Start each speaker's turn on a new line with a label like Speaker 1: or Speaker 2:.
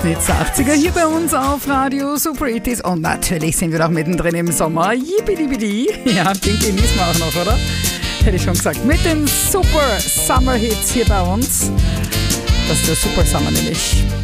Speaker 1: Hits 80er hier bei uns auf Radio Super Itis und natürlich sind wir noch mittendrin im Sommer. Yippidibidi. Ja, den genießen wir auch noch, oder? Hätte ich schon gesagt. Mit den Super Summer Hits hier bei uns. Das ist der Super Summer nämlich.